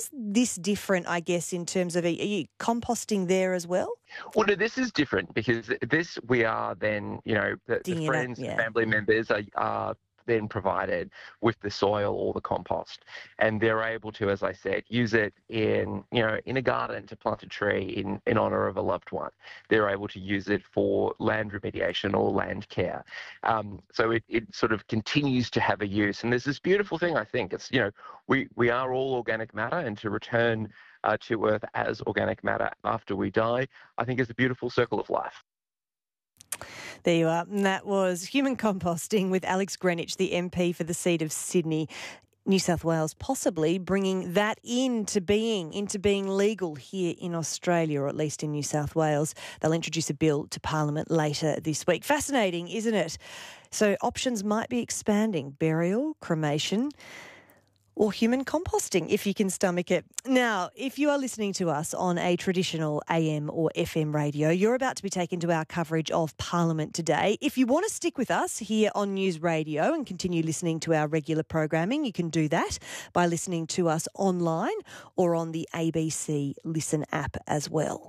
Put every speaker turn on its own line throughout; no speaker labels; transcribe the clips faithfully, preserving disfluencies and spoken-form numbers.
How's this different, I guess, in terms of are you composting there as well?
Well, no, this is different because this we are then, you know, the, the
Digging it up,
friends and
yeah.
family members are, are then provided with the soil or the compost, and they're able to, as I said, use it in, you know, in a garden to plant a tree in, in honour of a loved one. They're able to use it for land remediation or land care. Um, so it, it sort of continues to have a use. And there's this beautiful thing, I think. It's, you know, we, we are all organic matter, and to return uh, to Earth as organic matter after we die, I think is a beautiful circle of life.
There you are. And that was Human Composting with Alex Greenwich, the M P for the seat of Sydney, New South Wales, possibly bringing that into being, into being legal here in Australia, or at least in New South Wales. They'll introduce a bill to Parliament later this week. Fascinating, isn't it? So options might be expanding: burial, cremation, or human composting, if you can stomach it. Now, if you are listening to us on a traditional A M or F M radio, you're about to be taken to our coverage of Parliament today. If you want to stick with us here on News Radio and continue listening to our regular programming, you can do that by listening to us online or on the A B C Listen app as well.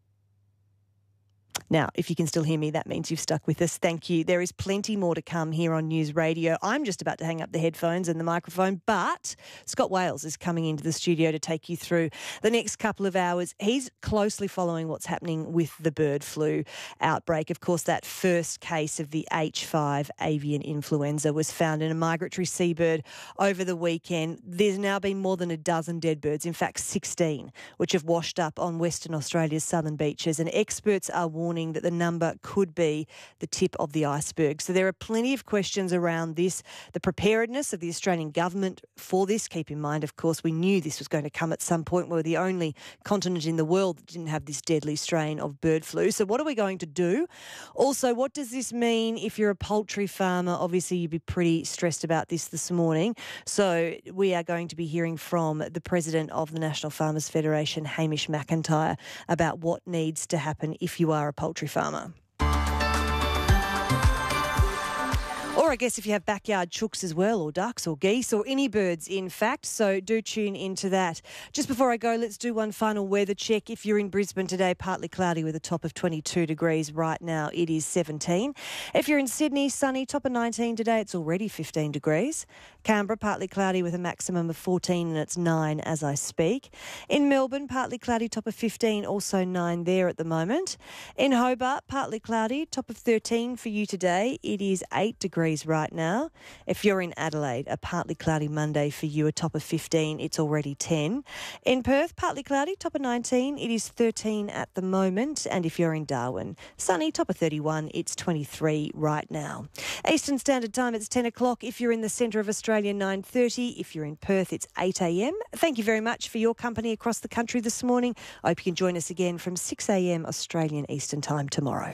Now, if you can still hear me, that means you've stuck with us. Thank you. There is plenty more to come here on News Radio. I'm just about to hang up the headphones and the microphone, but Scott Wales is coming into the studio to take you through the next couple of hours. He's closely following what's happening with the bird flu outbreak. Of course, that first case of the H five avian influenza was found in a migratory seabird over the weekend. There's now been more than a dozen dead birds, in fact sixteen, which have washed up on Western Australia's southern beaches, and experts are warning that the number could be the tip of the iceberg. So there are plenty of questions around this, the preparedness of the Australian government for this. Keep in mind, of course, we knew this was going to come at some point. We're the only continent in the world that didn't have this deadly strain of bird flu. So what are we going to do? Also, what does this mean if you're a poultry farmer? Obviously, you'd be pretty stressed about this this morning. So we are going to be hearing from the president of the National Farmers Federation, Hamish McIntyre, about what needs to happen if you are a poultry farmer. Or I guess if you have backyard chooks as well, or ducks or geese or any birds, in fact. So do tune into that. Just before I go, let's do one final weather check. If you're in Brisbane today, partly cloudy with a top of twenty-two degrees. Right now it is seventeen. If you're in Sydney, sunny, top of nineteen today. It's already fifteen degrees. Canberra, partly cloudy with a maximum of fourteen, and it's nine as I speak. In Melbourne, partly cloudy, top of fifteen, also nine there at the moment. In Hobart, partly cloudy, top of thirteen for you today. It is eight degrees right now. If you're in Adelaide, a partly cloudy Monday for you, a top of fifteen, it's already ten. In Perth, partly cloudy, top of nineteen, it is thirteen at the moment. And if you're in Darwin, sunny, top of thirty-one, it's twenty-three right now. Eastern Standard Time, it's ten o'clock. If you're in the centre of Australia, nine thirty. If you're in Perth, it's eight a.m. Thank you very much for your company across the country this morning. I hope you can join us again from six a.m. Australian Eastern Time tomorrow.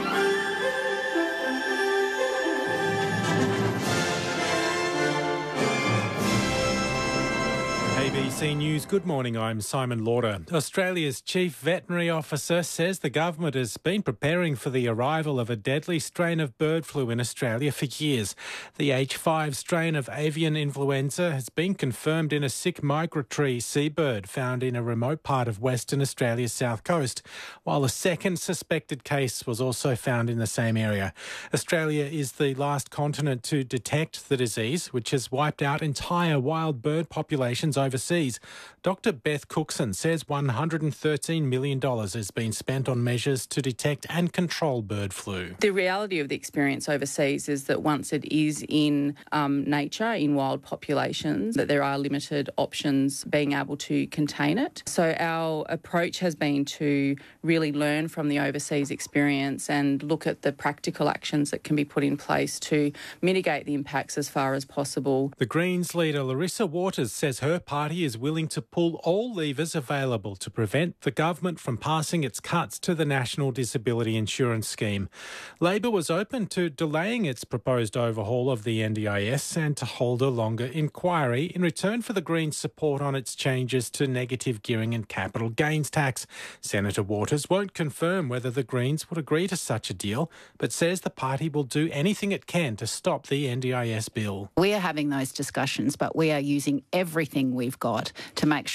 A B C News, good morning, I'm Simon Lauder. Australia's Chief Veterinary Officer says the government has been preparing for the arrival of a deadly strain of bird flu in Australia for years. The H five strain of avian influenza has been confirmed in a sick migratory seabird found in a remote part of Western Australia's south coast, while a second suspected case was also found in the same area. Australia is the last continent to detect the disease, which has wiped out entire wild bird populations overseas. Doctor Beth Cookson says one hundred thirteen million dollars has been spent on measures to detect and control bird flu.
The reality of the experience overseas is that once it is in um, nature, in wild populations, that there are limited options being able to contain it. So our approach has been to really learn from the overseas experience and look at the practical actions that can be put in place to mitigate the impacts as far as possible.
The Greens leader Larissa Waters says her party is willing to pull all levers available to prevent the government from passing its cuts to the National Disability Insurance Scheme. Labor was open to delaying its proposed overhaul of the N D I S and to hold a longer inquiry in return for the Greens' support on its changes to negative gearing and capital gains tax. Senator Waters won't confirm whether the Greens would agree to such a deal, but says the party will do anything it can to stop the N D I S bill.
We are having those discussions, but we are using everything we've got to make sure